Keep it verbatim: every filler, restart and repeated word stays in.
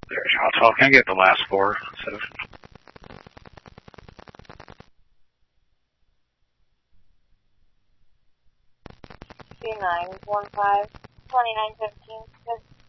there's your twelve. Can I get the last four instead of... two nine one five, twenty-nine fifteen.